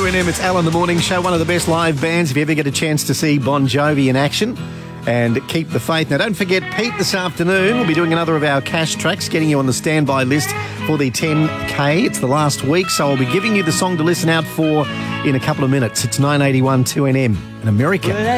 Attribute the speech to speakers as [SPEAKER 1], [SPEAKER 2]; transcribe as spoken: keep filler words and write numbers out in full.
[SPEAKER 1] N M, it's Alan the Morning Show, one of the best live bands if you ever get a chance to see Bon Jovi in action. And keep the faith. Now, don't forget, Pete this afternoon will be doing another of our cash tracks, getting you on the standby list for the ten K. It's the last week, so I'll be giving you the song to listen out for in a couple of minutes. It's nine eighty-one two N M in America.